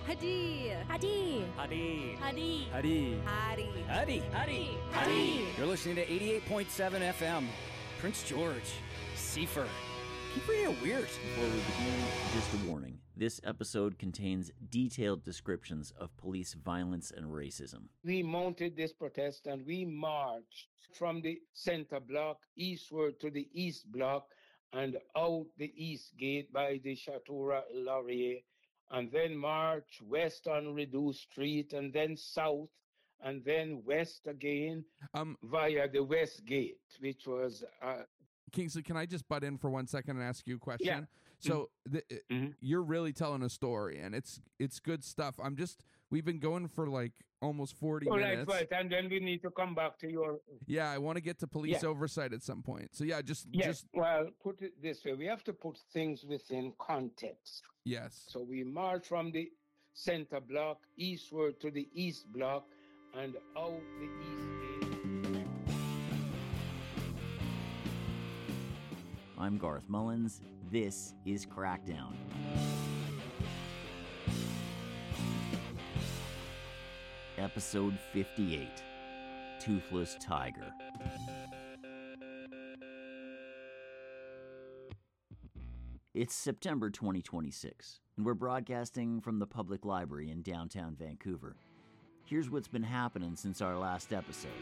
Hadi. Hadi. Hadi. Hadi. Hadi. Hadi. Hadi. Hadi. Hadi. You're listening to 88.7 FM. Prince George. Seifer. Keep reading it weird. Before we begin, just a warning. This episode contains detailed descriptions of police violence and racism. We mounted this protest and we marched from the center block eastward to the east block and out the east gate by the Chateau Laurier, and then march west on Reduce Street and then south and then west again via the west gate, which was... Kingsley, can I just butt in for 1 second and ask you a question? Yeah. So you're really telling a story, and it's good stuff. We've been going for like almost 40 minutes. Right, and then we need to come back to your... Yeah, I want to get to police oversight at some point. So just well, put it this way. We have to put things within context. Yes. So we march from the center block eastward to the east block and out the east gate. I'm Garth Mullins. This is Crackdown. Episode 58, Toothless Tiger. It's September 2026, and we're broadcasting from the Public Library in downtown Vancouver. Here's what's been happening since our last episode.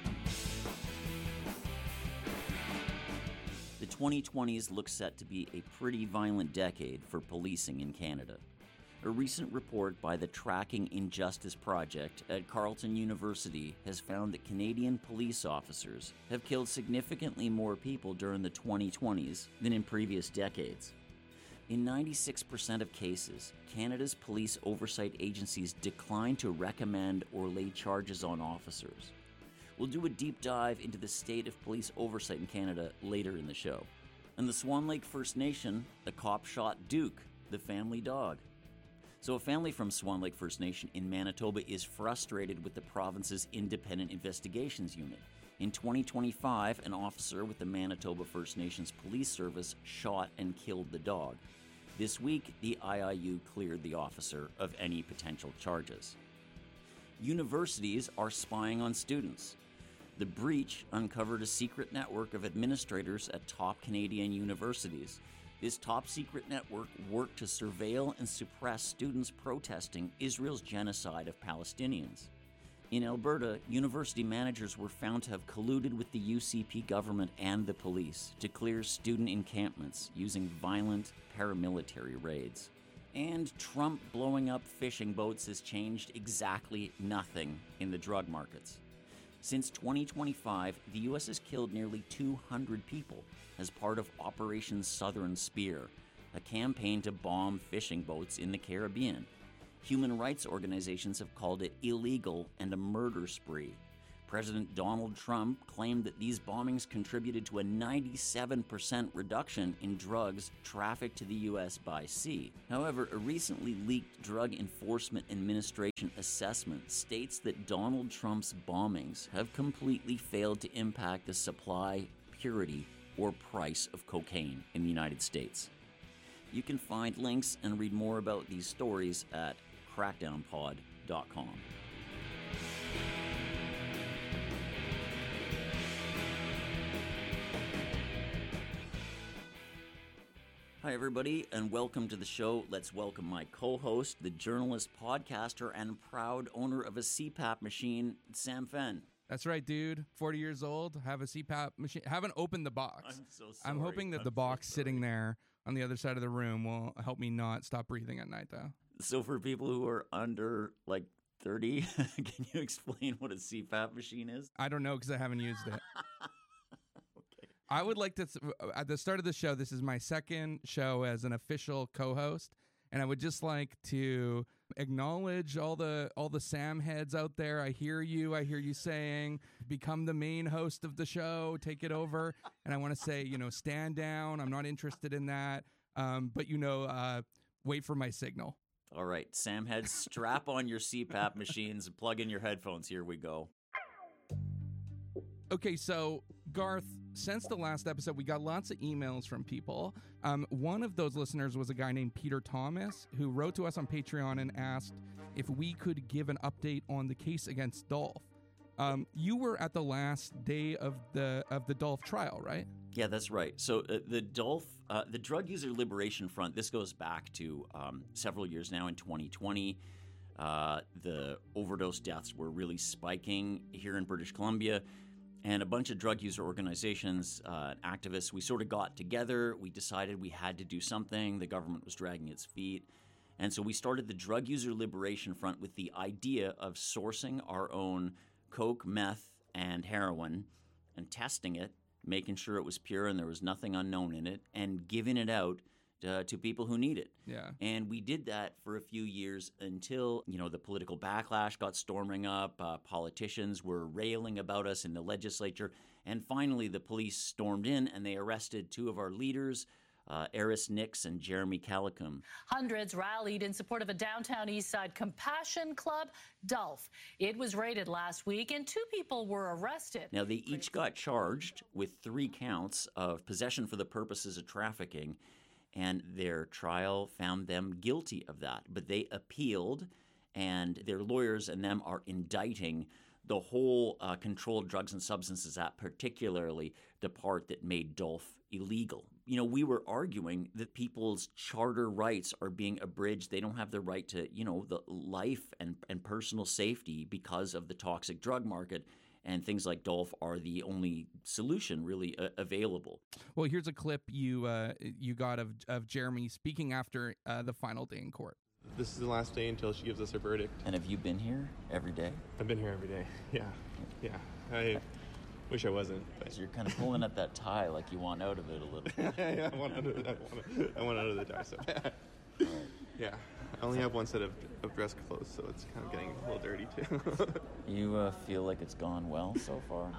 The 2020s look set to be a pretty violent decade for policing in Canada. A recent report by the Tracking Injustice Project at Carleton University has found that Canadian police officers have killed significantly more people during the 2020s than in previous decades. In 96% of cases, Canada's police oversight agencies decline to recommend or lay charges on officers. We'll do a deep dive into the state of police oversight in Canada later in the show. In the Swan Lake First Nation, a cop shot Duke, the family dog. So a family from Swan Lake First Nation in Manitoba is frustrated with the province's Independent Investigations Unit. In 2025, an officer with the Manitoba First Nations Police Service shot and killed the dog. This week, the IIU cleared the officer of any potential charges. Universities are spying on students. The breach uncovered a secret network of administrators at top Canadian universities. This top-secret network worked to surveil and suppress students protesting Israel's genocide of Palestinians. In Alberta, university managers were found to have colluded with the UCP government and the police to clear student encampments using violent paramilitary raids. And Trump blowing up fishing boats has changed exactly nothing in the drug markets. Since 2025, the U.S. has killed nearly 200 people as part of Operation Southern Spear, a campaign to bomb fishing boats in the Caribbean. Human rights organizations have called it illegal and a murder spree. President Donald Trump claimed that these bombings contributed to a 97% reduction in drugs trafficked to the U.S. by sea. However, a recently leaked Drug Enforcement Administration assessment states that Donald Trump's bombings have completely failed to impact the supply, purity, or price of cocaine in the United States. You can find links and read more about these stories at crackdownpod.com. Hi, everybody, and welcome to the show. Let's welcome my co-host, the journalist, podcaster, and proud owner of a CPAP machine, Sam Fenn. That's right, dude. 40 years old, have a CPAP machine. Haven't opened the box. I'm so sorry. I'm hoping that the box sitting there on the other side of the room will help me not stop breathing at night, though. So for people who are under, 30, can you explain what a CPAP machine is? I don't know because I haven't used it. Okay. I would like to, at the start of the show, this is my second show as an official co-host, and I would just like to acknowledge all the Sam heads out there. I hear you saying, become the main host of the show, take it over. And I want to say, stand down. I'm not interested in that. But wait for my signal. All right, Sam heads, strap on your CPAP machines and plug in your headphones. Here we go. Okay, so Garth, since the last episode, we got lots of emails from people. One of those listeners was a guy named Peter Thomas, who wrote to us on Patreon and asked if we could give an update on the case against Dolph. You were at the last day of the Dolph trial, right? Yeah, that's right. So the Drug User Liberation Front, this goes back to several years now. In 2020, the overdose deaths were really spiking here in British Columbia. And a bunch of drug user organizations, activists, we sort of got together. We decided we had to do something. The government was dragging its feet. And so we started the Drug User Liberation Front with the idea of sourcing our own coke, meth, and heroin and testing it, making sure it was pure and there was nothing unknown in it, and giving it out to people who need it. Yeah. And we did that for a few years until, the political backlash got storming up. Politicians were railing about us in the legislature. And finally, the police stormed in and they arrested two of our leaders, Eris Nix and Jeremy Calicum. Hundreds rallied in support of a downtown Eastside compassion club, Dolph. It was raided last week and 2 people were arrested. Now, they each got charged with 3 counts of possession for the purposes of trafficking, and their trial found them guilty of that. But they appealed, and their lawyers and them are indicting the whole Controlled Drugs and Substances Act, particularly the part that made Dolph illegal. We were arguing that people's charter rights are being abridged. They don't have the right to, the life and personal safety because of the toxic drug market. And things like Dolph are the only solution really available. Well, here's a clip you got of Jeremy speaking after the final day in court. This is the last day until she gives us her verdict. And have you been here every day? I've been here every day. Yeah. I wish I wasn't. But you're kind of pulling at that tie like you want out of it a little. Yeah, I want out of the tie so bad. Right. Yeah. I only have one set of dress clothes, so it's kind of getting a little dirty too. You feel like it's gone well so far?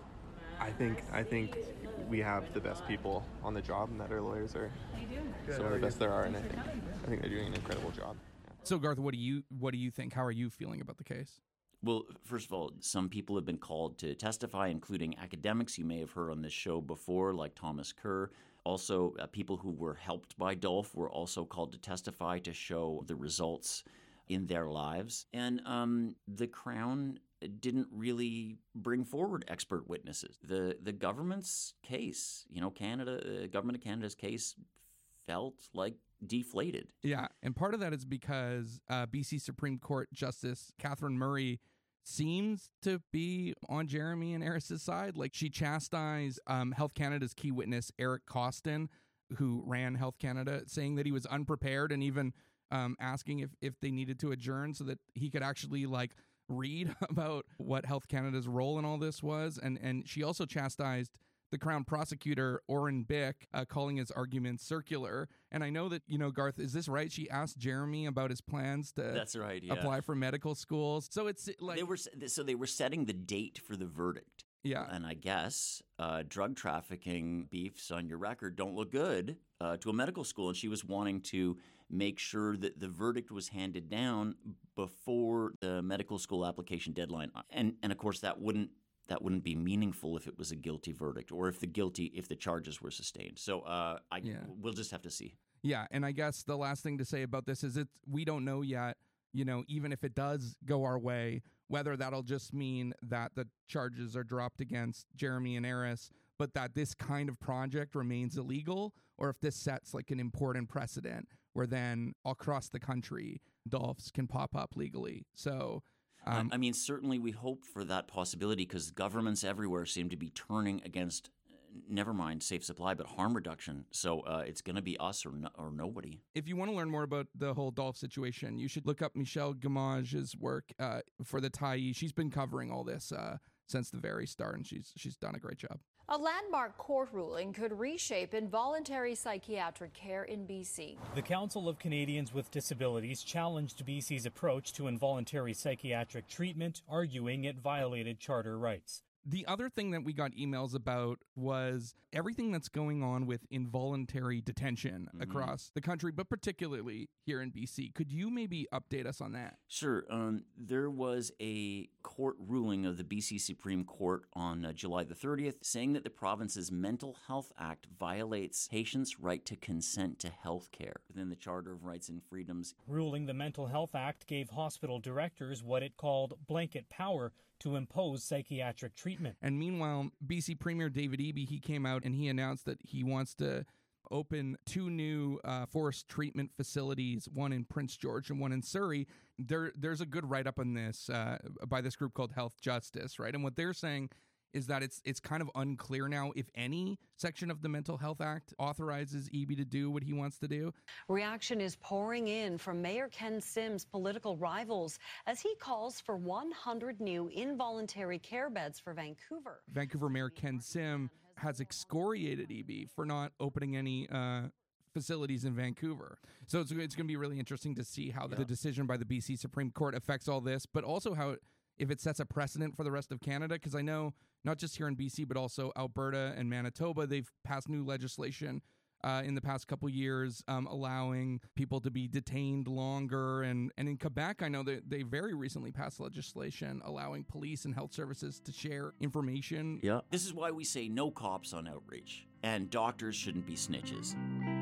I think we have the best people on the job, and that our lawyers are some of the best there are, and I think they're doing an incredible job. Yeah. So Garth, what do you think? How are you feeling about the case? Well, first of all, some people have been called to testify, including academics you may have heard on this show before, like Thomas Kerr. Also, people who were helped by Dolph were also called to testify to show the results in their lives. And the Crown didn't really bring forward expert witnesses. The government's case, the government of Canada's case felt like deflated. Yeah, and part of that is because BC Supreme Court Justice Catherine Murray seems to be on Jeremy and Eris's side. Like, she chastised Health Canada's key witness, Eric Costin, who ran Health Canada, saying that he was unprepared and even asking if they needed to adjourn so that he could actually read about what Health Canada's role in all this was. And she also chastised the Crown prosecutor, Oren Bick, calling his arguments circular. And I know that, Garth, is this right? She asked Jeremy about his plans to That's right, yeah. apply for medical schools. So it's like... They were setting the date for the verdict. Yeah. And I guess drug trafficking beefs on your record don't look good to a medical school. And she was wanting to make sure that the verdict was handed down before the medical school application deadline. And of course, that wouldn't be meaningful if it was a guilty verdict or if the charges were sustained. So we'll just have to see. Yeah, and I guess the last thing to say about this is we don't know yet, even if it does go our way, whether that'll just mean that the charges are dropped against Jeremy and Eris, but that this kind of project remains illegal, or if this sets an important precedent where then across the country, Dolphs can pop up legally. So... certainly we hope for that possibility because governments everywhere seem to be turning against, never mind safe supply, but harm reduction. So it's going to be us or nobody. If you want to learn more about the whole Dolph situation, you should look up Michelle Gamage's work for the Tyee. She's been covering all this since the very start, and she's done a great job. A landmark court ruling could reshape involuntary psychiatric care in BC. The Council of Canadians with Disabilities challenged BC's approach to involuntary psychiatric treatment, arguing it violated charter rights. The other thing that we got emails about was everything that's going on with involuntary detention across the country, but particularly here in BC. Could you maybe update us on that? Sure. There was a court ruling of the BC Supreme Court on July the 30th saying that the province's Mental Health Act violates patients' right to consent to health care within the Charter of Rights and Freedoms. Ruling the Mental Health Act gave hospital directors what it called blanket power to impose psychiatric treatment. And meanwhile, BC Premier David Eby, he came out and he announced that he wants to open 2 new forced treatment facilities, one in Prince George and one in Surrey. There's a good write-up on this by this group called Health Justice, right? And what they're saying is that it's kind of unclear now if any section of the Mental Health Act authorizes Eby to do what he wants to do. Reaction is pouring in from Mayor Ken Sim's political rivals as he calls for 100 new involuntary care beds for Vancouver. Vancouver Mayor Ken Sim has excoriated Eby for not opening any facilities in Vancouver. So it's going to be really interesting to see how the decision by the BC Supreme Court affects all this, but also how if it sets a precedent for the rest of Canada, because I know not just here in BC, but also Alberta and Manitoba, they've passed new legislation in the past couple years allowing people to be detained longer. And in Quebec, I know that they very recently passed legislation allowing police and health services to share information. Yeah. This is why we say no cops on outreach, and doctors shouldn't be snitches.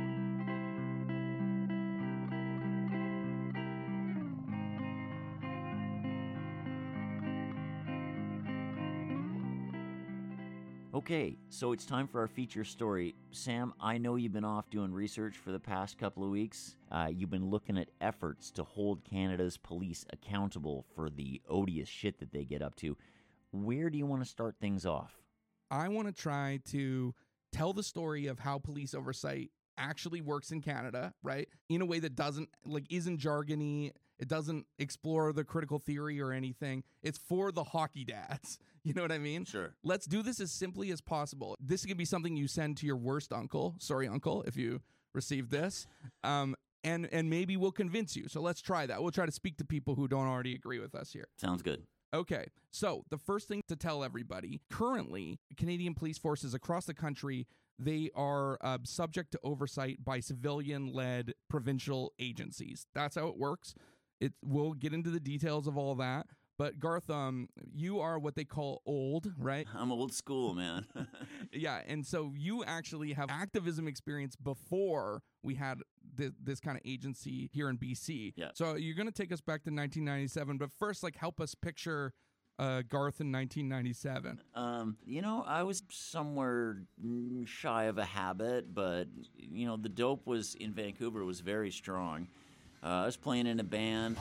Okay, so it's time for our feature story. Sam, I know you've been off doing research for the past couple of weeks. You've been looking at efforts to hold Canada's police accountable for the odious shit that they get up to. Where do you want to start things off? I want to try to tell the story of how police oversight actually works in Canada, right? In a way that isn't jargony. It doesn't explore the critical theory or anything. It's for the hockey dads. You know what I mean? Sure. Let's do this as simply as possible. This can be something you send to your worst uncle. Sorry, uncle, if you received this. And maybe we'll convince you. So let's try that. We'll try to speak to people who don't already agree with us here. Sounds good. Okay, so the first thing to tell everybody, currently, Canadian police forces across the country, they are subject to oversight by civilian-led provincial agencies. That's how it works. We'll get into the details of all that. But Garth, you are what they call old, right? I'm old school, man. Yeah, and so you actually have activism experience before we had this kind of agency here in BC. Yeah. So you're going to take us back to 1997, but first, help us picture Garth in 1997. I was somewhere shy of a habit, but, the dope was in Vancouver was very strong. I was playing in a band.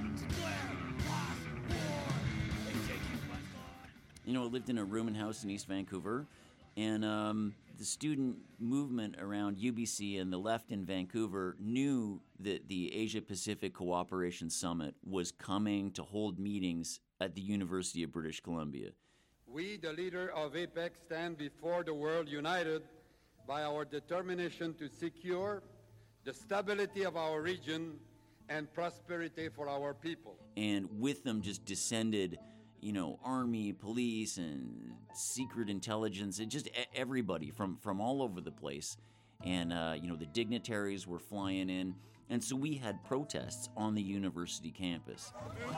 I lived in a rooming house in East Vancouver, and the student movement around UBC and the left in Vancouver knew that the Asia-Pacific Cooperation Summit was coming to hold meetings at the University of British Columbia. We, the leader of APEC, stand before the world united by our determination to secure the stability of our region and prosperity for our people. And with them just descended army, police, and secret intelligence, and just everybody from all over the place. And, the dignitaries were flying in. And so we had protests on the university campus.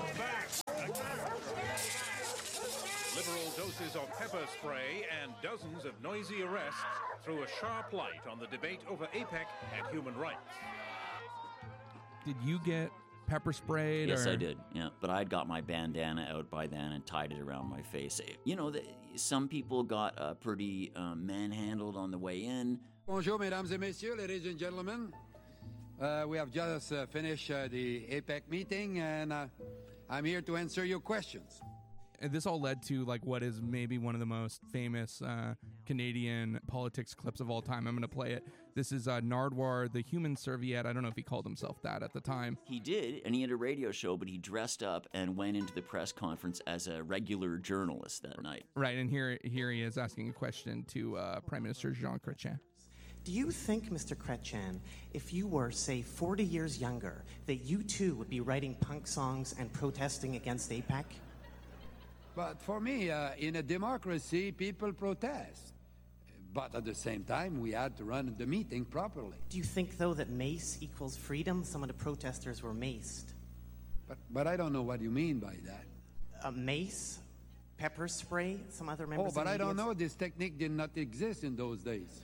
Liberal doses of pepper spray and dozens of noisy arrests threw a sharp light on the debate over APEC and human rights. Did you get pepper sprayed? Yes, I did. Yeah, but I'd got my bandana out by then and tied it around my face. Some people got pretty manhandled on the way in. Bonjour, mesdames et messieurs, ladies and gentlemen. We have just finished the APEC meeting, and I'm here to answer your questions. And this all led to what is maybe one of the most famous Canadian politics clips of all time. I'm going to play it. This is Nardwuar, the human serviette. I don't know if he called himself that at the time. He did, and he had a radio show, but he dressed up and went into the press conference as a regular journalist that night. Right, and here he is asking a question to Prime Minister Jean Chrétien. Do you think, Mr. Chrétien, if you were, say, 40 years younger, that you too would be writing punk songs and protesting against APEC? But for me, in a democracy, people protest. But at the same time, we had to run the meeting properly. Do you think, though, that mace equals freedom? Some of the protesters were maced. But I don't know what you mean by that. Mace? Pepper spray? Some other members Oh, but of the I don't media- know. This technique did not exist in those days.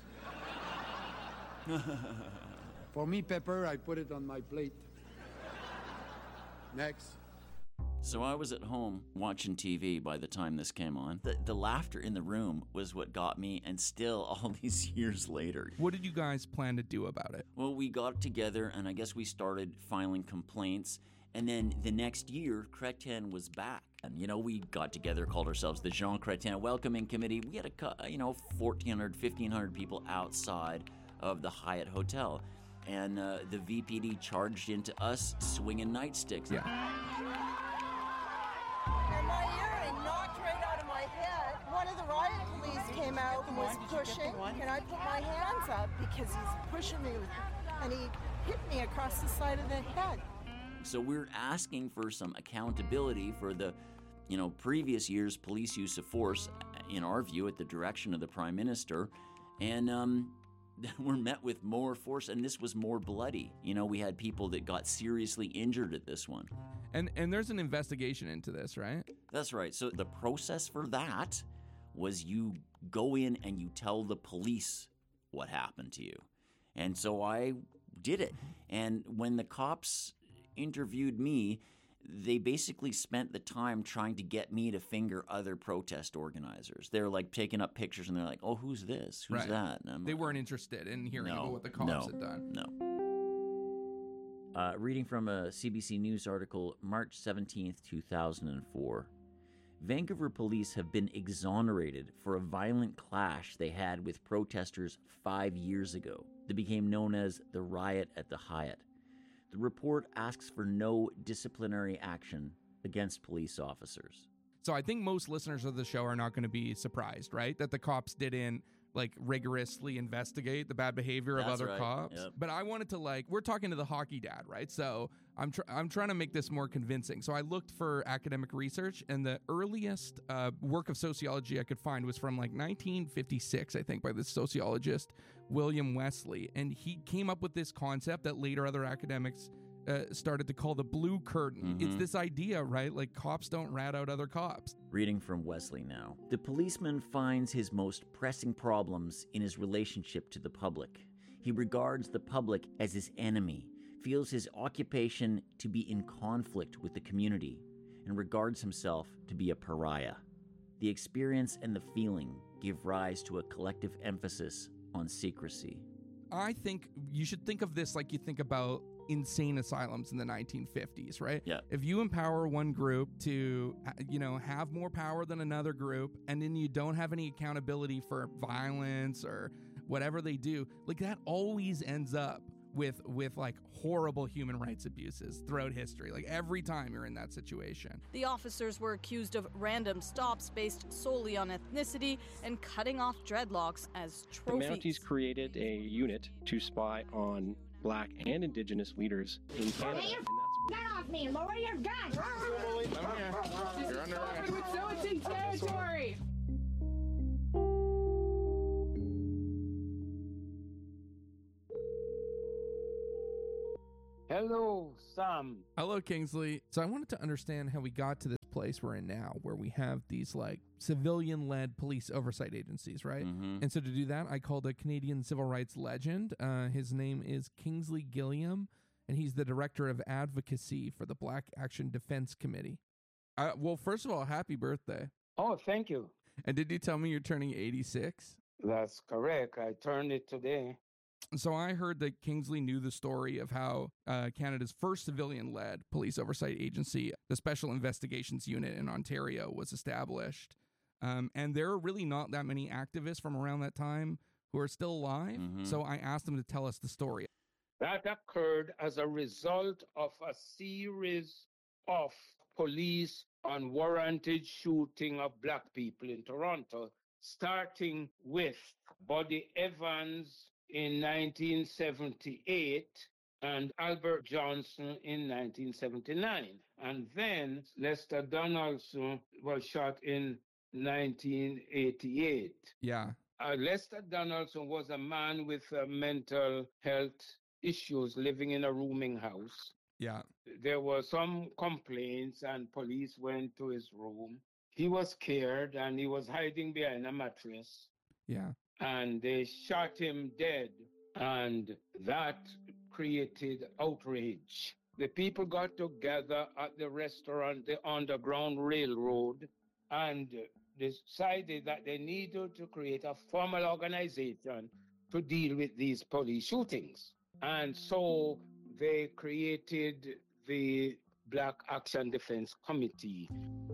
For me, pepper, I put it on my plate. Next. So I was at home watching TV by the time this came on. The laughter in the room was what got me, and still all these years later. What did you guys plan to do about it? Well, we got together, and I guess we started filing complaints. And then the next year, Chrétien was back. And, we got together, called ourselves the Jean Chrétien Welcoming Committee. We had 1,400, 1,500 people outside of the Hyatt Hotel. And the VPD charged into us swinging nightsticks. Yeah. And my earring knocked right out of my head. One of the riot police came out and was pushing, and I put my hands up because he's pushing me, and he hit me across the side of the head. So we're asking for some accountability for the, previous year's police use of force, in our view, at the direction of the Prime Minister. And we're met with more force, and this was more bloody. We had people that got seriously injured at this one. And there's an investigation into this, right? That's right. So the process for that was you go in and you tell the police what happened to you. And so I did it. And when the cops interviewed me, they basically spent the time trying to get me to finger other protest organizers. They're like taking up pictures, and they're like, "Oh, who's this? Who's Right. that?" And I'm They like, weren't interested in hearing No, about what the cops had done. No. Reading from a CBC News article, March 17th, 2004. Vancouver police have been exonerated for a violent clash they had with protesters 5 years ago that became known as the riot at the Hyatt. The report asks for no disciplinary action against police officers. So I think most listeners of the show are not going to be surprised, right? That the cops didn't rigorously investigate the bad behavior of That's other right. cops. Yep. But I wanted to we're talking to the hockey dad, right? So I'm trying to make this more convincing. So I looked for academic research, and the earliest work of sociology I could find was from 1956, I think, by the sociologist William Wesley. And he came up with this concept that later other academics started to call the blue curtain. It's this idea, right? Cops don't rat out other cops. Reading from Wesley now. The policeman finds his most pressing problems in his relationship to the public. He regards the public as his enemy, feels his occupation to be in conflict with the community, and regards himself to be a pariah. The experience and the feeling give rise to a collective emphasis on secrecy. I think you should think of this like you think about insane asylums in the 1950s, right? Yeah. If you empower one group to, have more power than another group, and then you don't have any accountability for violence or whatever they do, that always ends up with horrible human rights abuses throughout history. Every time you're in that situation. The officers were accused of random stops based solely on ethnicity and cutting off dreadlocks as trophies. The Mounties created a unit to spy on Black and Indigenous leaders in Canada. Get off me! Lower your gun! You're under arrest. With Silverton territory! Hello, Sam. Hello, Kingsley. So I wanted to understand how we got to this place we're in now, where we have these civilian-led police oversight agencies, right? And so to do that, I called a Canadian civil rights legend. His name is Kingsley Gilliam, and he's the director of advocacy for the Black Action Defense Committee. Well, first of all, happy birthday. Oh, thank you. And did you tell me you're turning 86? That's correct. I turned it today. So I heard that Kingsley knew the story of how Canada's first civilian-led police oversight agency, the Special Investigations Unit in Ontario, was established. And there are really not that many activists from around that time who are still alive. So I asked him to tell us the story. That occurred as a result of a series of police unwarranted shooting of Black people in Toronto, starting with Buddy Evans in 1978 and Albert Johnson in 1979. And then Lester Donaldson was shot in 1988. Yeah. Lester Donaldson was a man with mental health issues living in a rooming house. Yeah. There were some complaints and police went to his room. He was scared and he was hiding behind a mattress. Yeah. And they shot him dead. And that created outrage. The people got together at the restaurant, the Underground Railroad, and decided that they needed to create a formal organization to deal with these police shootings. And so they created the Black Action Defense Committee.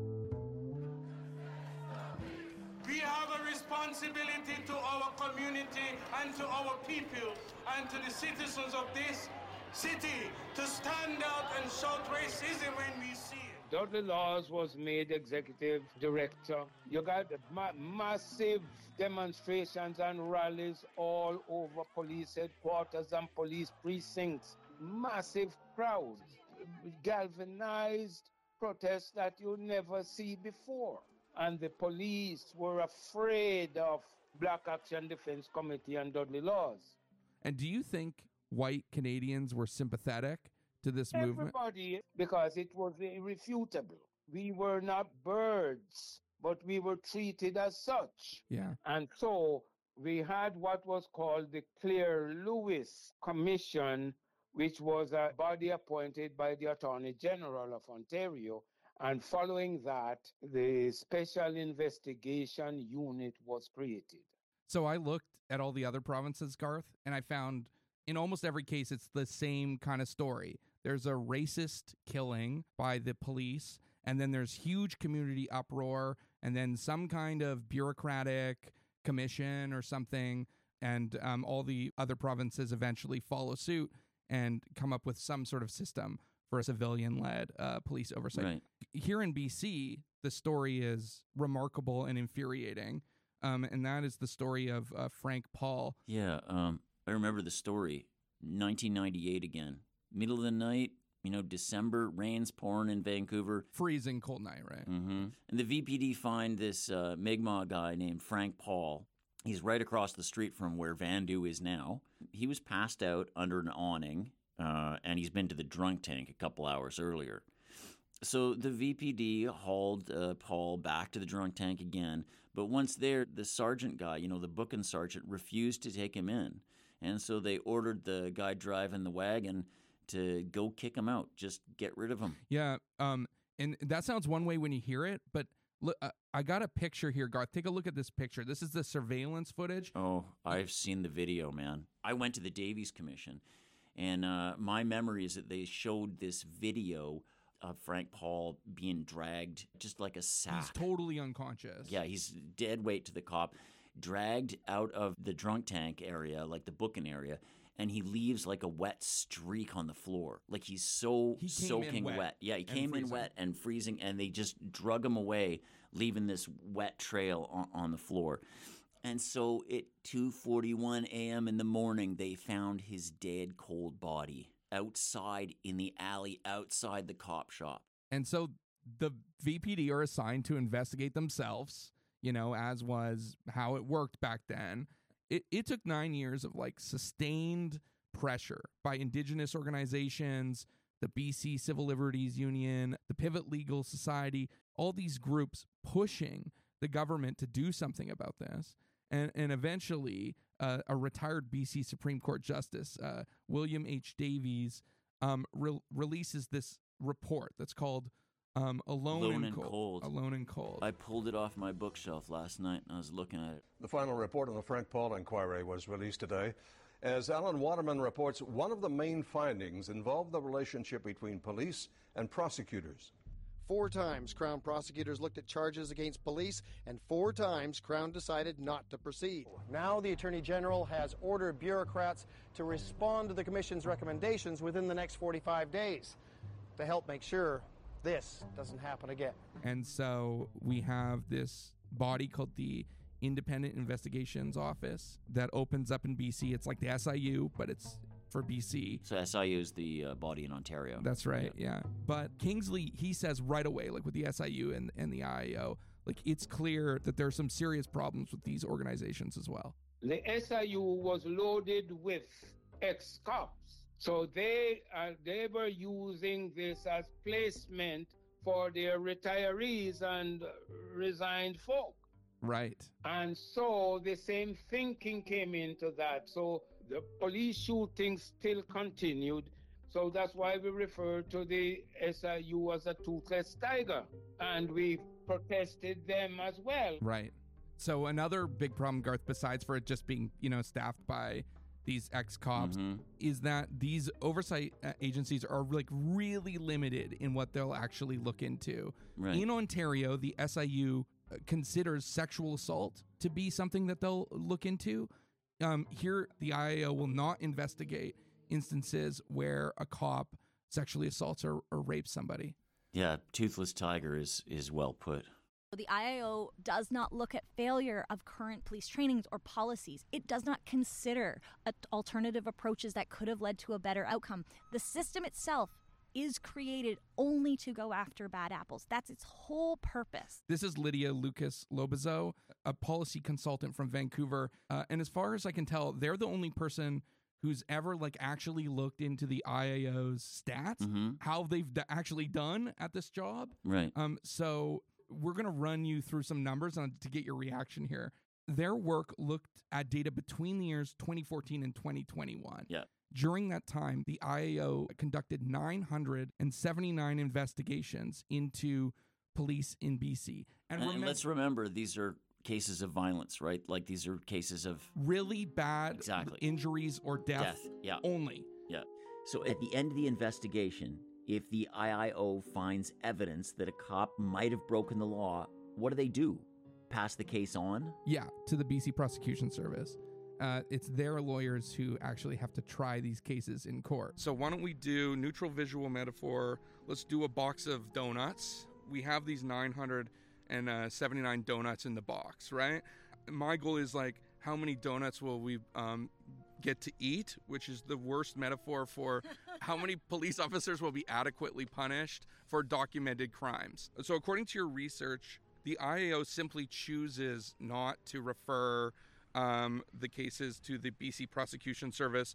We have a responsibility to our community and to our people and to the citizens of this city to stand out and shout racism when we see it. Dudley Laws was made executive director. You got massive demonstrations and rallies all over police headquarters and police precincts. Massive crowds, galvanized protests that you never see before. And the police were afraid of Black Action Defense Committee and Dudley Laws. And do you think white Canadians were sympathetic to this movement? Everybody, because it was irrefutable. We were not birds, but we were treated as such. Yeah. And so we had what was called the Claire Lewis Commission, which was a body appointed by the Attorney General of Ontario. And following that, the Special Investigation Unit was created. So I looked at all the other provinces, Garth, and I found in almost every case it's the same kind of story. There's a racist killing by the police, and then there's huge community uproar, and then some kind of bureaucratic commission or something, and all the other provinces eventually follow suit and come up with some sort of system for a civilian-led police oversight. Right. Here in BC, the story is remarkable and infuriating, and that is the story of Frank Paul. Yeah, I remember the story. 1998 again. Middle of the night, December, rain's pouring in Vancouver. Freezing cold night, right? Mm-hmm. And the VPD find this Mi'kmaq guy named Frank Paul. He's right across the street from where Vandu is now. He was passed out under an awning, and he's been to the drunk tank a couple hours earlier. So the VPD hauled Paul back to the drunk tank again. But once there, the sergeant guy, the booking sergeant, refused to take him in. And so they ordered the guy driving the wagon to go kick him out, just get rid of him. Yeah, and that sounds one way when you hear it, but look, I got a picture here, Garth. Take a look at this picture. This is the surveillance footage. Oh, I've seen the video, man. I went to the Davies Commission, and my memory is that they showed this video of Frank Paul being dragged just like a sack. He's totally unconscious. Yeah, he's dead weight to the cop, dragged out of the drunk tank area, like the booking area, and he leaves like a wet streak on the floor. Like he's soaking wet. Yeah, he came in wet and freezing, and they just drug him away, leaving this wet trail on the floor. And so at 2:41 a.m. in the morning, they found his dead, cold body outside in the alley outside the cop shop. And so the VPD are assigned to investigate themselves, as was how it worked back then. It took 9 years of sustained pressure by Indigenous organizations, the BC Civil Liberties Union, the Pivot Legal Society, all these groups pushing the government to do something about this. And eventually, a retired BC Supreme Court Justice, William H. Davies, releases this report that's called Alone and Cold. Alone and Cold. I pulled it off my bookshelf last night and I was looking at it. The final report on the Frank Paul inquiry was released today. As Alan Waterman reports, one of the main findings involved the relationship between police and prosecutors. 4 times Crown prosecutors looked at charges against police, and 4 times Crown decided not to proceed. Now the Attorney General has ordered bureaucrats to respond to the Commission's recommendations within the next 45 days to help make sure this doesn't happen again. And so we have this body called the Independent Investigations Office that opens up in BC. It's like the SIU, but it's for BC. So SIU is the body in Ontario. That's right, yeah. But Kingsley, he says right away, like with the SIU and the IAO, like it's clear that there's some serious problems with these organizations as well. The SIU was loaded with ex-cops. So they were using this as placement for their retirees and resigned folk. Right. And so the same thinking came into that. So the police shootings still continued. So that's why we refer to the SIU as a toothless tiger. And we protested them as well. Right. So another big problem, Garth, besides for it just being, staffed by these ex-cops, is that these oversight agencies are like really limited in what they'll actually look into. Right. In Ontario, the SIU considers sexual assault to be something that they'll look into. Here, the IAO will not investigate instances where a cop sexually assaults or rapes somebody. Yeah, toothless tiger is well put. The IAO does not look at failure of current police trainings or policies. It does not consider alternative approaches that could have led to a better outcome. The system itself is created only to go after bad apples. That's its whole purpose. This is Lydia Lucas-Lobazo, a policy consultant from Vancouver. And as far as I can tell, they're the only person who's ever actually looked into the IAO's stats, how they've actually done at this job. Right. So we're going to run you through some numbers to get your reaction here. Their work looked at data between the years 2014 and 2021. Yeah. During that time, the IAO conducted 979 investigations into police in BC. And let's remember, these are cases of violence, right? Like these are cases of really bad injuries or death yeah. only. Yeah. So at the end of the investigation, if the IAO finds evidence that a cop might have broken the law, what do? Pass the case on? Yeah, to the BC Prosecution Service. It's their lawyers who actually have to try these cases in court. So why don't we do neutral visual metaphor? Let's do a box of donuts. We have these 979 donuts in the box, right? My goal is how many donuts will we get to eat, which is the worst metaphor for how many police officers will be adequately punished for documented crimes. So according to your research, the IAO simply chooses not to refer the cases to the BC Prosecution Service,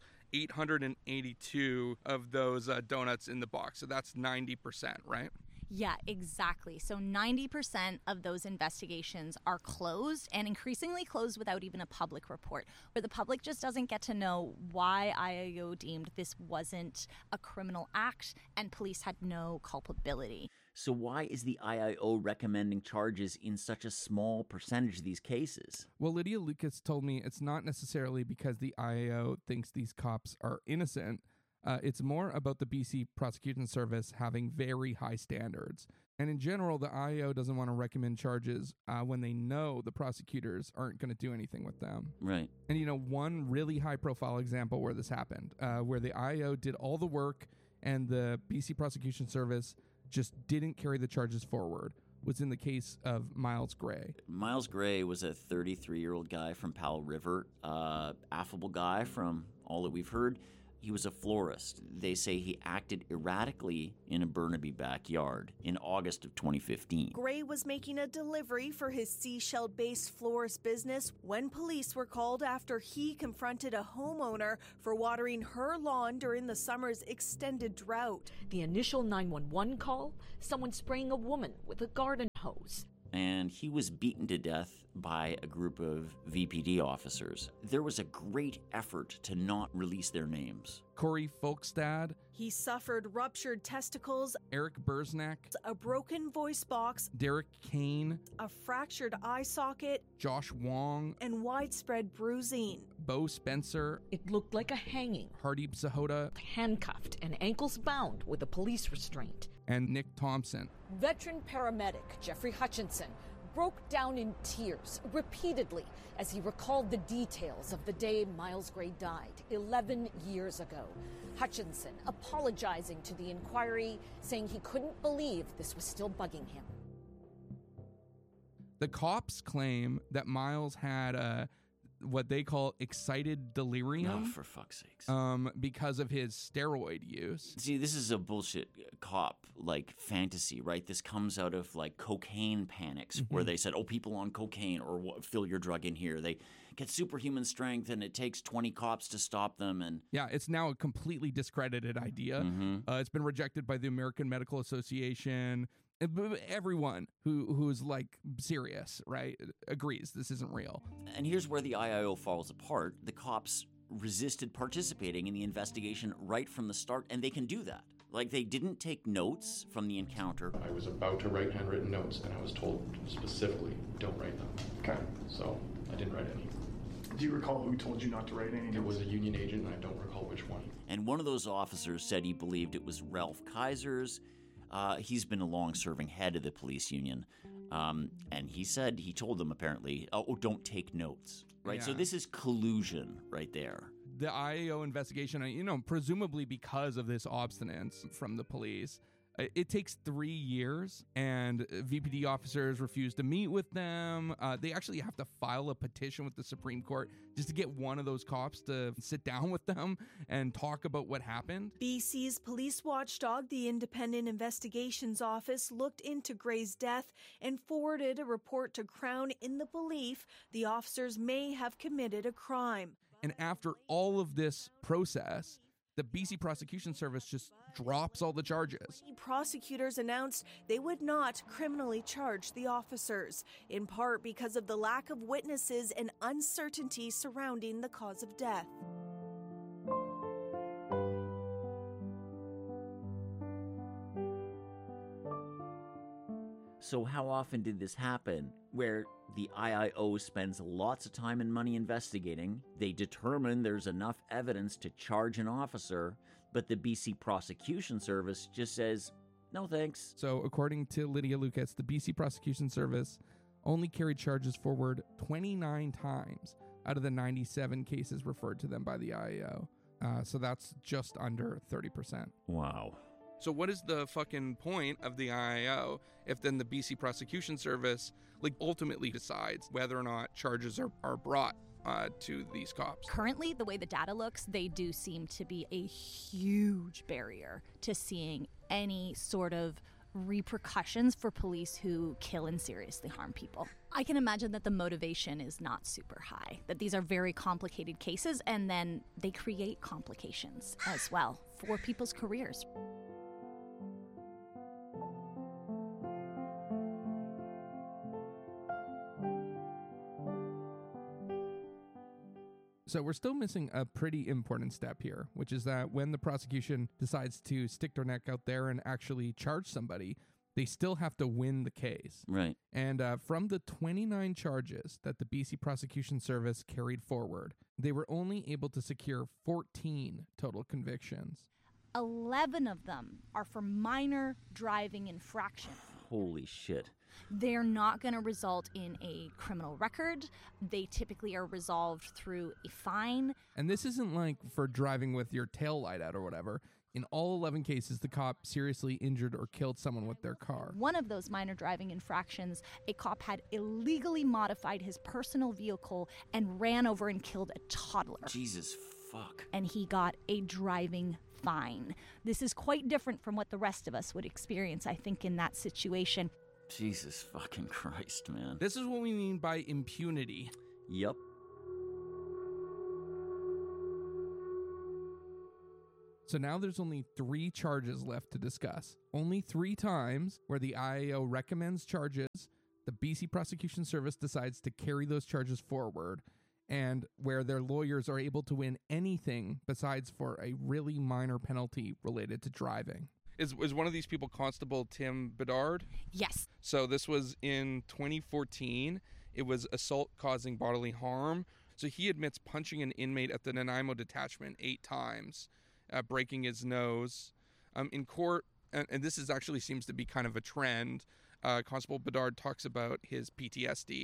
882 of those donuts in the box. So that's 90%, right? Yeah, exactly. So 90% of those investigations are closed, and increasingly closed without even a public report, where the public just doesn't get to know why IAO deemed this wasn't a criminal act and police had no culpability. So why is the IAO recommending charges in such a small percentage of these cases? Well, Lydia Lucas told me it's not necessarily because the IAO thinks these cops are innocent. It's more about the BC Prosecution Service having very high standards. And in general, the IAO doesn't want to recommend charges when they know the prosecutors aren't going to do anything with them. Right. And, one really high-profile example where this happened, where the IAO did all the work and the BC Prosecution Service just didn't carry the charges forward, was in the case of Miles Gray. Miles Gray was a 33-year-old guy from Powell River, affable guy from all that we've heard. He was a florist. They say he acted erratically in a Burnaby backyard in August of 2015. Gray was making a delivery for his Sechelt-based florist business when police were called after he confronted a homeowner for watering her lawn during the summer's extended drought. The initial 911 call, someone spraying a woman with a garden hose. And he was beaten to death by a group of VPD officers. There was a great effort to not release their names. Corey Folkstad. He suffered ruptured testicles, Eric Burznak, a broken voice box, Derek Kane, a fractured eye socket, Josh Wong, and widespread bruising. Bo Spencer. It looked like a hanging. Hardeep Sahota. Handcuffed and ankles bound with a police restraint. And Nick Thompson. Veteran paramedic Jeffrey Hutchinson broke down in tears repeatedly as he recalled the details of the day Miles Gray died 11 years ago. Hutchinson apologizing to the inquiry, saying he couldn't believe this was still bugging him. The cops claim that Miles had what they call excited delirium. Oh, for fuck's sakes. Because of his steroid use. See, this is a bullshit cop like fantasy, right? This comes out of like cocaine panics where they said, oh, people on cocaine or fill your drug in here. They get superhuman strength and it takes 20 cops to stop them. And yeah, it's now a completely discredited idea. It's been rejected by the American Medical Association. Everyone who's like serious, right, agrees this isn't real. And here's where the IIO falls apart. The cops resisted participating in the investigation right from the start, and they can do that. Like, they didn't take notes from the encounter. I was about to write handwritten notes, and I was told specifically, don't write them. Okay. So I didn't write any. Do you recall who told you not to write any notes? It was a union agent, and I don't recall which one. And one of those officers said he believed it was Ralph Kaiser's. He's been a long-serving head of the police union. And he told them apparently, oh, don't take notes, right? Yeah. So this is collusion right there. The IAO investigation, presumably because of this obstinance from the police, it takes 3 years, and VPD officers refuse to meet with them. They actually have to file a petition with the Supreme Court just to get one of those cops to sit down with them and talk about what happened. BC's police watchdog, the Independent Investigations Office, looked into Gray's death and forwarded a report to Crown in the belief the officers may have committed a crime. And after all of this process, the BC Prosecution Service just drops all the charges. Prosecutors announced they would not criminally charge the officers, in part because of the lack of witnesses and uncertainty surrounding the cause of death. So how often did this happen? Where the IIO spends lots of time and money investigating, they determine there's enough evidence to charge an officer, but the BC Prosecution Service just says, no thanks. So according to Lydia Lucas, the BC Prosecution Service only carried charges forward 29 times out of the 97 cases referred to them by the IAO. So that's just under 30%. Wow. So what is the fucking point of the IAO if then the BC Prosecution Service ultimately decides whether or not charges are brought to these cops? Currently, the way the data looks, they do seem to be a huge barrier to seeing any sort of repercussions for police who kill and seriously harm people. I can imagine that the motivation is not super high, that these are very complicated cases, and then they create complications as well for people's careers. So we're still missing a pretty important step here, which is that when the prosecution decides to stick their neck out there and actually charge somebody, they still have to win the case. Right. And from the 29 charges that the BC Prosecution Service carried forward, they were only able to secure 14 total convictions. 11 of them are for minor driving infractions. Holy shit. They're not going to result in a criminal record. They typically are resolved through a fine. And this isn't like for driving with your tail light out or whatever. In all 11 cases, the cop seriously injured or killed someone with their car. One of those minor driving infractions, a cop had illegally modified his personal vehicle and ran over and killed a toddler. Jesus fuck. And he got a driving fine. This is quite different from what the rest of us would experience, I think, in that situation. Jesus fucking Christ, man. This is what we mean by impunity. Yep. So now there's only 3 charges left to discuss. Only 3 times where the IAO recommends charges, the BC Prosecution Service decides to carry those charges forward, and where their lawyers are able to win anything besides for a really minor penalty related to driving. Is one of these people Constable Tim Bedard? Yes. So this was in 2014. It was assault causing bodily harm. So he admits punching an inmate at the Nanaimo detachment 8 times, breaking his nose. In court, and this actually seems to be kind of a trend, Constable Bedard talks about his PTSD.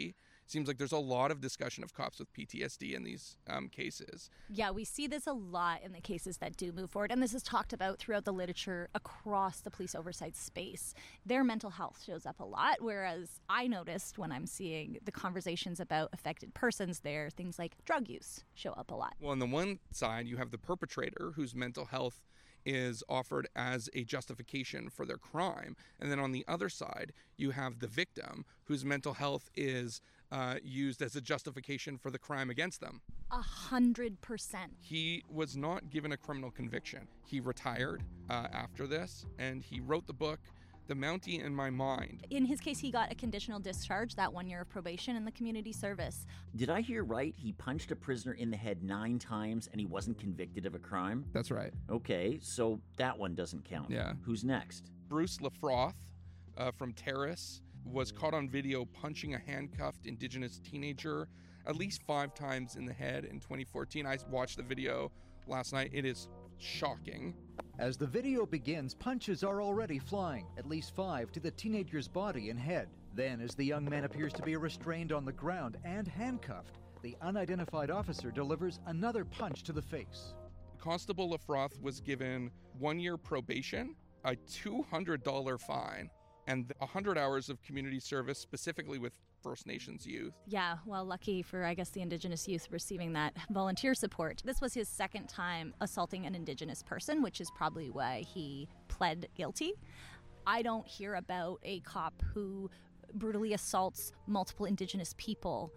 seems like there's a lot of discussion of cops with PTSD in these cases. Yeah, we see this a lot in the cases that do move forward, and this is talked about throughout the literature across the police oversight space. Their mental health shows up a lot, whereas I noticed when I'm seeing the conversations about affected persons there, things like drug use show up a lot. Well, on the one side, you have the perpetrator whose mental health is offered as a justification for their crime. And then on the other side, you have the victim whose mental health is used as a justification for the crime against them. 100%. He was not given a criminal conviction. He retired after this, and he wrote the book, The Mountie in My Mind. In his case, he got a conditional discharge, that 1 year of probation in the community service. Did I hear right? He punched a prisoner in the head 9 times and he wasn't convicted of a crime? That's right. Okay, so that one doesn't count. Yeah. Who's next? Bruce Lafroth from Terrace was caught on video punching a handcuffed Indigenous teenager at least 5 times in the head in 2014. I watched the video last night. It is shocking. As the video begins, punches are already flying, at least 5 to the teenager's body and head. Then, as the young man appears to be restrained on the ground and handcuffed, the unidentified officer delivers another punch to the face. Constable Lafroth was given 1 year probation, a $200 fine, and 100 hours of community service, specifically with First Nations youth. Yeah, well, lucky for, I guess, the Indigenous youth receiving that volunteer support. This was his second time assaulting an Indigenous person, which is probably why he pled guilty. I don't hear about a cop who brutally assaults multiple Indigenous people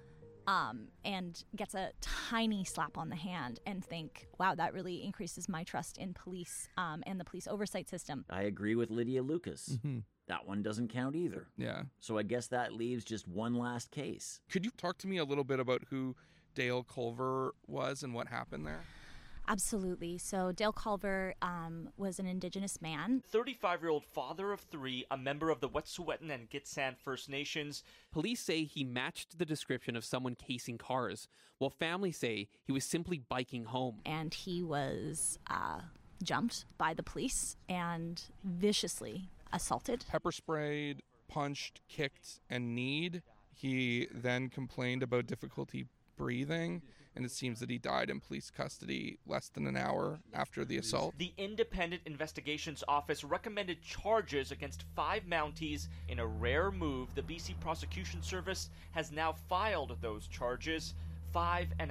and gets a tiny slap on the hand and think, wow, that really increases my trust in police and the police oversight system. I agree with Lydia Lucas. Mm-hmm. That one doesn't count either. Yeah. So I guess that leaves just one last case. Could you talk to me a little bit about who Dale Culver was and what happened there? Absolutely. So Dale Culver was an Indigenous man. 35-year-old father of 3, a member of the Wet'suwet'en and Gitxsan First Nations. Police say he matched the description of someone casing cars, while family say he was simply biking home. And he was jumped by the police and viciously assaulted. Pepper sprayed, punched, kicked, and kneed. He then complained about difficulty breathing, and it seems that he died in police custody less than an hour after the assault. The Independent Investigations Office recommended charges against 5 Mounties. In a rare move, the BC Prosecution Service has now filed those charges 5.5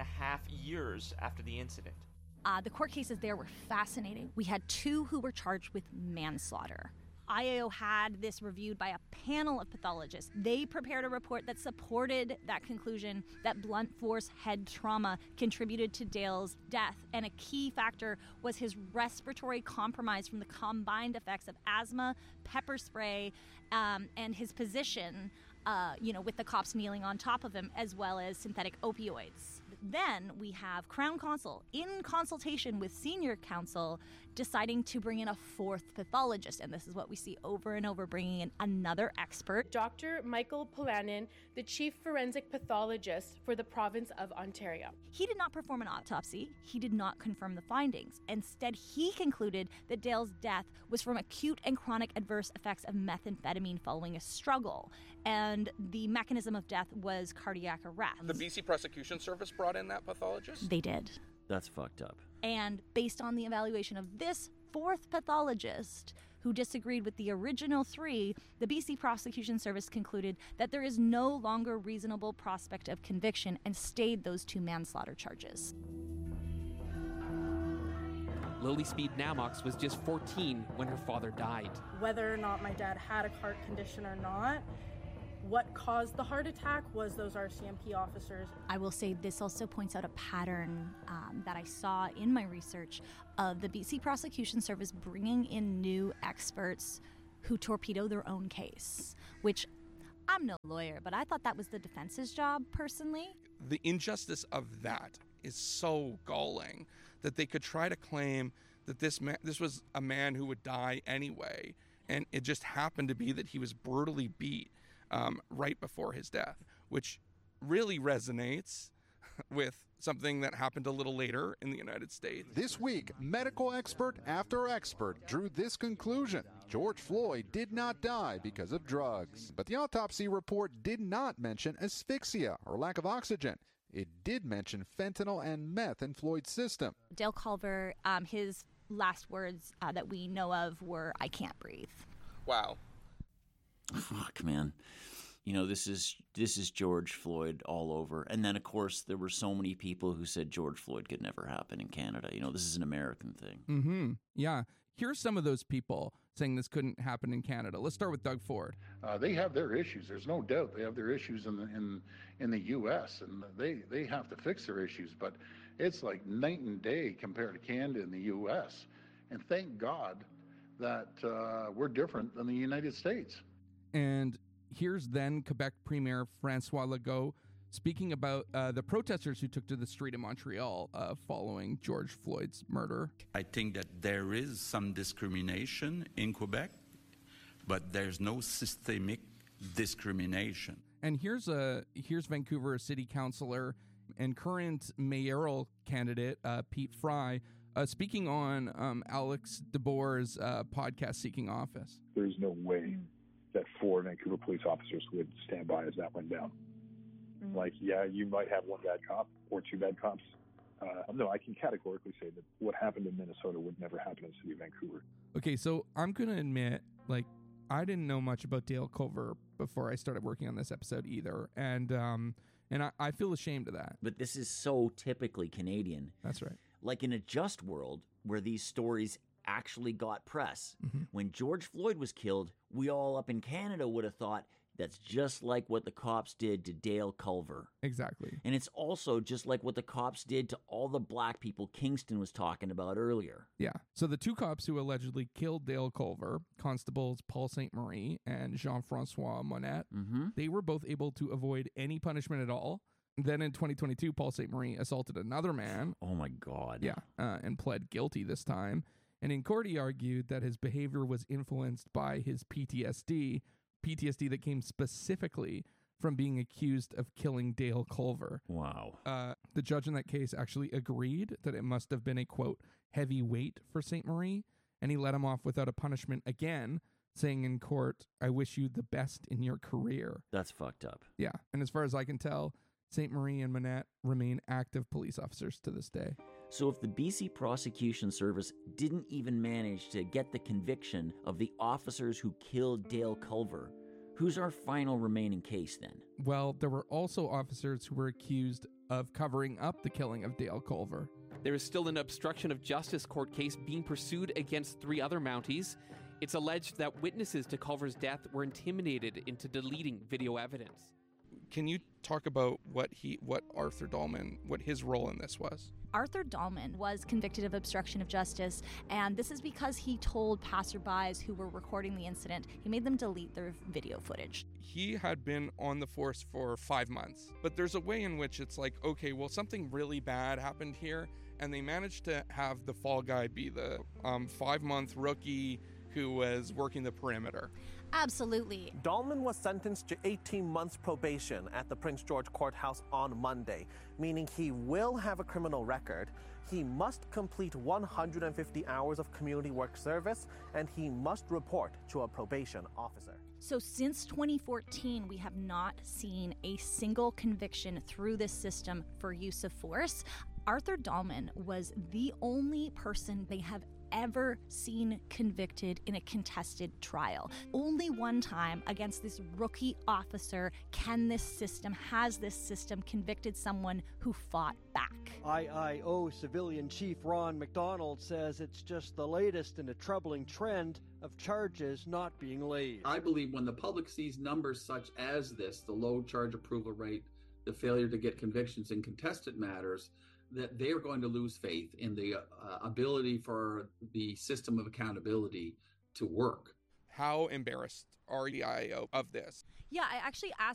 years after the incident. The court cases there were fascinating. We had 2 who were charged with manslaughter. IAO had this reviewed by a panel of pathologists. They prepared a report that supported that conclusion that blunt force head trauma contributed to Dale's death. And a key factor was his respiratory compromise from the combined effects of asthma, pepper spray, and his position, with the cops kneeling on top of him, as well as synthetic opioids. Then we have Crown Counsel, in consultation with senior counsel, deciding to bring in a 4th pathologist. And this is what we see over and over, bringing in another expert. Dr. Michael Polanin, the chief forensic pathologist for the province of Ontario. He did not perform an autopsy. He did not confirm the findings. Instead, he concluded that Dale's death was from acute and chronic adverse effects of methamphetamine following a struggle. And the mechanism of death was cardiac arrest. The BC Prosecution Service brought in that pathologist? They did. That's fucked up. And based on the evaluation of this 4th pathologist, who disagreed with the original 3, the BC Prosecution Service concluded that there is no longer reasonable prospect of conviction and stayed those 2 manslaughter charges. Lily Speed Namox was just 14 when her father died. Whether or not my dad had a heart condition or not, what caused the heart attack was those RCMP officers. I will say this also points out a pattern that I saw in my research of the BC Prosecution Service bringing in new experts who torpedo their own case, which I'm no lawyer, but I thought that was the defense's job personally. The injustice of that is so galling that they could try to claim that this was a man who would die anyway, and it just happened to be that he was brutally beat right before his death, which really resonates with something that happened a little later in the United States. This week, medical expert after expert drew this conclusion. George Floyd did not die because of drugs. But the autopsy report did not mention asphyxia or lack of oxygen. It did mention fentanyl and meth in Floyd's system. Dale Culver, his last words that we know of were, "I can't breathe." Wow. Fuck, man. You know, this is George Floyd all over. And then, of course, there were so many people who said George Floyd could never happen in Canada. You know, this is an American thing. Mm-hmm. Yeah. Here's some of those people saying this couldn't happen in Canada. Let's start with Doug Ford. They have their issues. There's no doubt they have their issues in the U.S., and they have to fix their issues. But it's like night and day compared to Canada and the U.S. And thank God that we're different than the United States. And here's then Quebec Premier François Legault speaking about the protesters who took to the street in Montreal following George Floyd's murder. I think that there is some discrimination in Quebec, but there's no systemic discrimination. And here's Vancouver City Councillor and current mayoral candidate Pete Fry speaking on Alex DeBoer's podcast Seeking Office. There's no way that 4 Vancouver police officers would stand by as that went down. Mm-hmm. Like, yeah, you might have 1 bad cop or 2 bad cops. No, I can categorically say that what happened in Minnesota would never happen in the city of Vancouver. Okay, so I'm going to admit, like, I didn't know much about Dale Culver before I started working on this episode either. And I feel ashamed of that. But this is so typically Canadian. That's right. Like in a just world where these stories actually got press. Mm-hmm. When George Floyd was killed, we all up in Canada would have thought that's just like what the cops did to Dale Culver. Exactly. And it's also just like what the cops did to all the black people Kingston was talking about earlier. Yeah. So the 2 cops who allegedly killed Dale Culver, Constables Paul St. Marie and Jean-François Monette, they were both able to avoid any punishment at all. Then in 2022, Paul St. Marie assaulted another man. Oh my God. Yeah. And pled guilty this time. And in court, he argued that his behavior was influenced by his PTSD that came specifically from being accused of killing Dale Culver. Wow. The judge in that case actually agreed that it must have been a, quote, heavy weight for St. Marie, and he let him off without a punishment again, saying in court, "I wish you the best in your career." That's fucked up. Yeah. And as far as I can tell, St. Marie and Monette remain active police officers to this day. So if the BC Prosecution Service didn't even manage to get the conviction of the officers who killed Dale Culver, who's our final remaining case then? Well, there were also officers who were accused of covering up the killing of Dale Culver. There is still an obstruction of justice court case being pursued against 3 other Mounties. It's alleged that witnesses to Culver's death were intimidated into deleting video evidence. Can you talk about what Arthur Dahlman, what his role in this was? Arthur Dahlman was convicted of obstruction of justice, and this is because he told passerbys who were recording the incident, he made them delete their video footage. He had been on the force for 5 months, but there's a way in which it's like, okay, well, something really bad happened here, and they managed to have the fall guy be the 5-month rookie who was working the perimeter. Absolutely. Dahlman was sentenced to 18 months probation at the Prince George Courthouse on Monday, meaning he will have a criminal record. He must complete 150 hours of community work service, and he must report to a probation officer. So since 2014, we have not seen a single conviction through this system for use of force. Arthur Dahlman was the only person they have ever seen convicted in a contested trial. Only one time against this rookie officer has this system convicted someone who fought back. IIO Civilian Chief Ron McDonald says it's just the latest in a troubling trend of charges not being laid. I believe when the public sees numbers such as this, the low charge approval rate, the failure to get convictions in contested matters, that they are going to lose faith in the ability for the system of accountability to work. How embarrassed are the IIO of this? Yeah, I actually